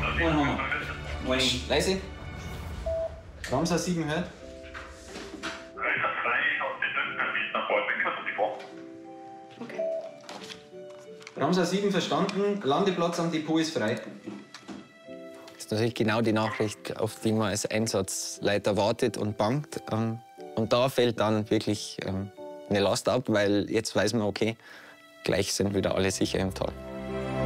Einen haben wir. Moin. Leise. Ramsar 7 hört. Okay. Ramsar 7 verstanden. Landeplatz am Depot ist frei. Das ist natürlich genau die Nachricht, auf die man als Einsatzleiter wartet und bangt. Und da fällt dann wirklich eine Last ab, weil jetzt weiß man, okay, gleich sind wieder alle sicher im Tal.